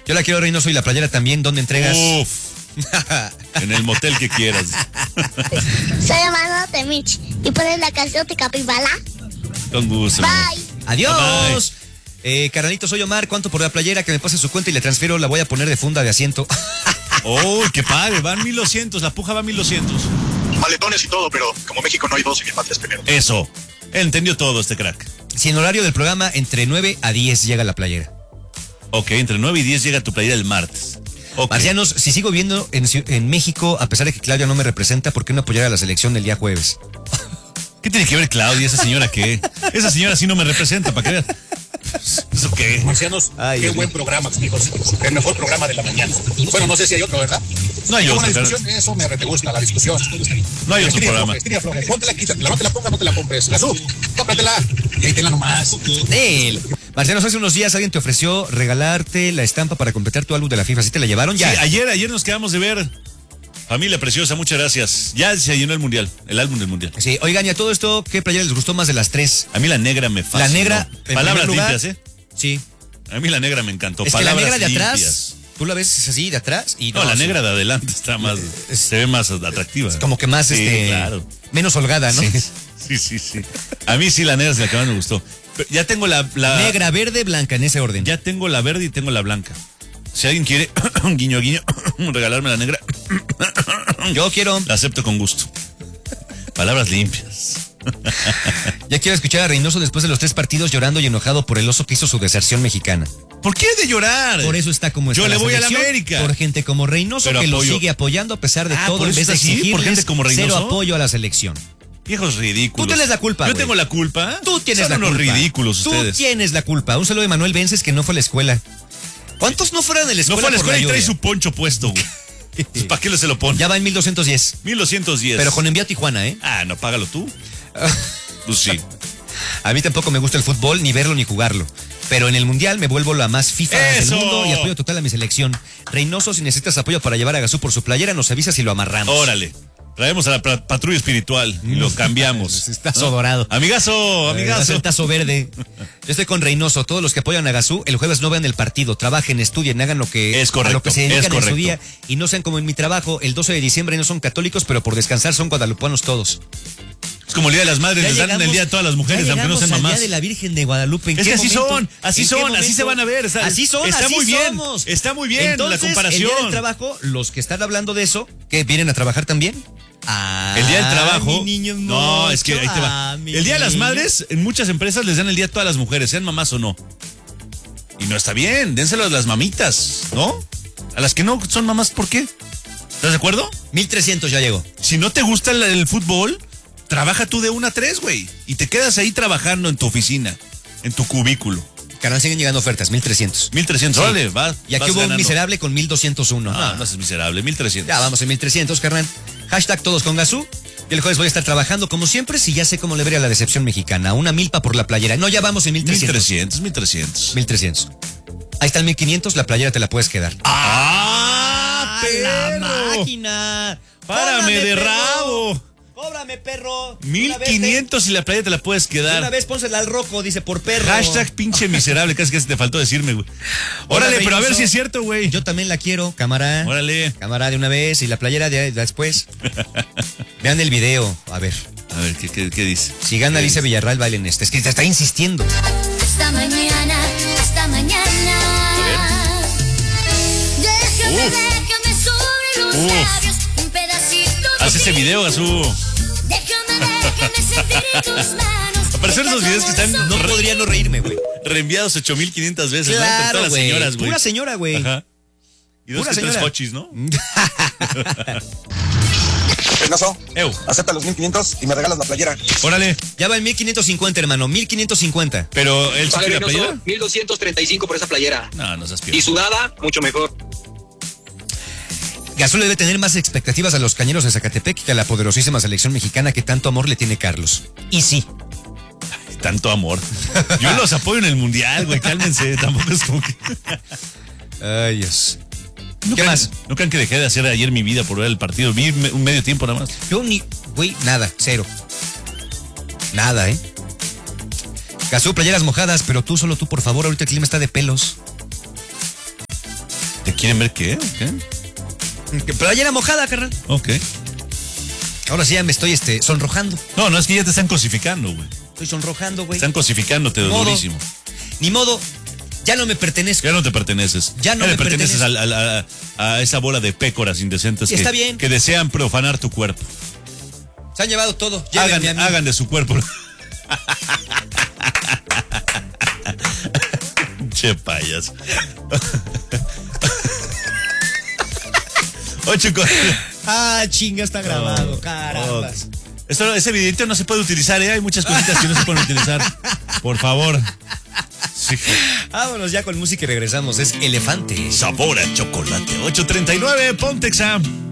Yo la quiero, Reynoso, y la playera también. ¿Dónde entregas? Uf. En el motel que quieras. Soy hermano de Mitch. ¿Y pones la canción de Capibala? Con gusto. Bye. Adiós. Carnalito, soy Omar. ¿Cuánto por la playera? Que me pase su cuenta y le transfiero. La voy a poner de funda de asiento. ¡Oh, qué padre! Van 1,200. La puja va 1,200. Maletones y todo, pero como México no hay 12 y el Patrias primero. Eso. Entendió todo este crack. Si en horario del programa, entre 9 a 10 llega la playera. Ok, entre 9 y 10 llega tu playera el martes. Okay. Marcianos, si sigo viendo en México, a pesar de que Claudia no me representa, ¿por qué no apoyar a la selección el día jueves? ¿Qué tiene que ver Claudia? ¿Esa señora qué? Esa señora sí no me representa, para que veas. ¿Eso qué? Marcianos, qué buen programa, amigos. El mejor programa de la mañana. Bueno, no sé si hay otro, ¿verdad? No hay otro. Una discusión, eso me gusta, la discusión. No hay otro programa. Póntela, quítatela, no te la pongas, no te la compres. La sub, cómpratela y ahí tenla nomás. Marcianos, hace unos días alguien te ofreció regalarte la estampa para completar tu álbum de la FIFA. ¿Sí te la llevaron ya? Sí, ayer nos quedamos de ver. Familia preciosa, muchas gracias. Ya se llenó el álbum del mundial. Sí, oigan, y a todo esto, ¿qué playera les gustó más de las tres? A mí la negra me fascinó. La negra, palabras limpias, ¿eh? Sí. A mí la negra me encantó. Es palabras que la negra de limpias. atrás, tú la ves así de atrás y no, la negra de adelante está más, se ve más atractiva. Es como que más, claro. menos holgada, ¿no? Sí. A mí sí la negra es la que más me gustó. Pero ya tengo la negra, verde, blanca, en ese orden. Ya tengo la verde y tengo la blanca. Si alguien quiere, guiño, regalarme la negra, yo quiero. La acepto con gusto. Palabras limpias. Ya quiero escuchar a Reynoso después de los 3 partidos llorando y enojado por el oso que hizo su deserción mexicana. ¿Por qué de llorar? Por eso está como está. Yo le voy a la América. Por gente como Reynoso, pero que apoyo. lo sigue apoyando a pesar de todo, por en eso vez de es así, exigirles por gente como Reynoso. cero apoyo a la selección. Viejos ridículos. Tú tienes la culpa, Yo güey. tengo la culpa. Tú tienes Son la unos culpa. ridículos ustedes. Tú tienes la culpa. Un saludo de Manuel Vences, que no fue a la escuela. ¿Cuántos no fueron de la escuela? No fue a la por escuela y trae lluvia? su poncho puesto, güey. Pues, ¿para qué se lo pone? Ya va en 1210. 1210. Pero con envío a Tijuana, ¿eh? Ah, no, págalo tú. Pues sí. A mí tampoco me gusta el fútbol, ni verlo ni jugarlo. Pero en el Mundial me vuelvo la más FIFA del mundo y apoyo total a mi selección. Reynoso, si necesitas apoyo para llevar a Gazú por su playera, nos avisas y lo amarramos. Órale. Traemos a la patrulla espiritual y lo cambiamos. Tazo dorado. Amigazo. El tazo verde. Yo estoy con Reynoso. Todos los que apoyan a Gazú, el jueves no vean el partido. Trabajen, estudien, hagan lo que, es correcto, a lo que se dedican en su correcto. día. Y no sean como en mi trabajo. El 12 de diciembre no son católicos, pero por descansar son guadalupanos todos. Es como el Día de las Madres, les dan el día a todas las mujeres, aunque no sean mamás. El Día de la Virgen de Guadalupe. Es que así son, así se van a ver. Así son, está así muy bien, somos. está muy bien. Entonces, la comparación. El día del trabajo, los que están hablando de eso, ¿que vienen a trabajar también? El día del trabajo. Mi niño no, es que ahí te va. El Día de las Madres, en muchas empresas les dan el día a todas las mujeres, sean mamás o no. Y no está bien, dénselo a las mamitas, ¿no? A las que no son mamás, ¿por qué? ¿Estás de acuerdo? 1300 ya llegó. Si no te gusta el fútbol, trabaja tú de 1 a 3, güey. Y te quedas ahí trabajando en tu oficina, en tu cubículo. Carnal, siguen llegando ofertas, 1300. 1300, Sí. órale, va. Y aquí hubo un miserable con 1201. No es miserable, 1300. Ya vamos en 1300, carnal. Hashtag todos con Gazú. Y el jueves voy a estar trabajando como siempre, si ya sé cómo le veré a la decepción mexicana. Una milpa por la playera. No, ya vamos en 1300. 1300. Ahí está el 1500, la playera te la puedes quedar. ¡Ah, la perro! máquina! ¡Párame ¡Cóbrame, de perro! rabo! ¡Cóbrame, perro! 1500 y la playa te la puedes quedar. Una vez pónsela al rojo, dice, por perro. Hashtag pinche miserable, casi que te faltó decirme, güey. Órale, pero a ver si es cierto, güey. Yo también la quiero, cámara. Órale. Cámara de una vez y la playera de después. Vean el video, a ver. A ver, ¿qué dice? Si gana Alicia Villarreal, bailen este. Es que te está insistiendo. Esta mañana. Déjame sobre los labios un pedacito. Haz ese video, Gazú. Déjame sentir tus manos. Aparecen esos videos que están. No podría no reírme, güey. Reenviados 8500 veces, ¿no? Claro, Entre todas las güey. señoras, güey. Pura señora, güey. Ajá. Y dos Pura que tres señora. hochis, ¿no? Reynoso, Ew. acepta los 1500 y me regalas la playera. Órale. Ya va en 1550, hermano. 1550. Pero él Vale, quiere la Reynoso, playera. 1235 por esa playera. No seas Y pío. sudada, mucho mejor. Gazú debe tener más expectativas a los cañeros de Zacatepec que a la poderosísima selección mexicana que tanto amor le tiene Carlos. Y sí. Tanto amor. Yo los apoyo en el mundial, güey. Cálmense. Tampoco es como que. Ay, Dios. ¿Qué ¿Qué más? No crean que dejé de hacer ayer mi vida por ver el partido. Vi un medio tiempo nada más. Yo ni, güey, nada, cero. Nada, ¿eh? Gazú, playeras mojadas, pero solo tú, por favor. Ahorita el clima está de pelos. ¿Quieren ver qué? Playera mojada, carnal. Ok. Ahora sí ya me estoy sonrojando. No, es que ya te están cosificando, güey. Estoy sonrojando, güey. Están cosificándote durísimo. Ni modo. Ya no me pertenezco. Ya no te perteneces. Ya no me perteneces a esa bola de pécoras indecentes Está bien. que desean profanar tu cuerpo. Se han llevado todo. Hagan de su cuerpo. Che payas. 8 con... Chinga, está grabado, carambas. Ese videito no se puede utilizar, ¿eh? Hay muchas cositas que no se pueden utilizar. Por favor. Sí. Vámonos ya con música y regresamos. Es Elefante. Sabor a chocolate. 8:39, Pontexa.